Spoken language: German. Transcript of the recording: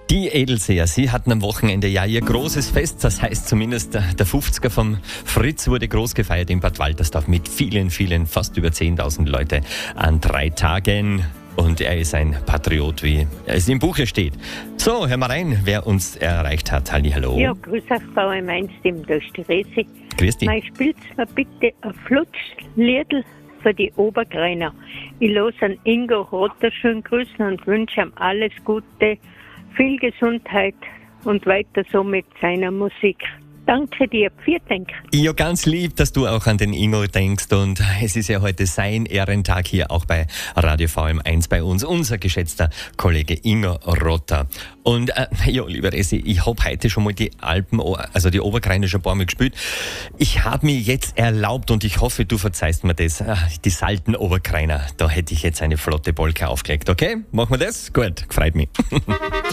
Die Edelseher, sie hatten am Wochenende ja ihr großes Fest. Das heißt zumindest, der 50er vom Fritz wurde groß gefeiert in Bad Waltersdorf mit vielen, fast über 10.000 Leute an 3 Tagen. Und er ist ein Patriot, wie es im Buche steht. So, hören wir rein, wer uns erreicht hat. Hallihallo. Ja, grüß euch, Frau Mainstim, da ist die Resi. Grüß dich. Spielt mir bitte ein Flutschliedl für die Obergreiner. Ich los an Ingo Rotter schön grüßen und wünsche ihm alles Gute, viel Gesundheit und weiter so mit seiner Musik. Danke dir, vielen Dank. Ja, ganz lieb, dass du auch an den Ingo denkst, und es ist ja heute sein Ehrentag hier auch bei Radio VM1 bei uns, unser geschätzter Kollege Ingo Rotter. Und ja, lieber Resi, ich habe heute schon mal die Alpen, also die Obergreiner schon ein paar Mal gespielt. Ich habe mir jetzt erlaubt, und ich hoffe, du verzeihst mir das, die Salten Obergreiner, da hätte ich jetzt eine flotte Polka aufgelegt, okay? Machen wir das? Gut, freut mich.